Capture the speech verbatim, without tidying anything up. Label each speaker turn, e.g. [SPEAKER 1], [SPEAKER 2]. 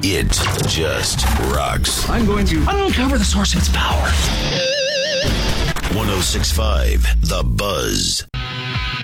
[SPEAKER 1] It just rocks.
[SPEAKER 2] I'm going to uncover the source of its power.
[SPEAKER 1] one oh six point five The Buzz.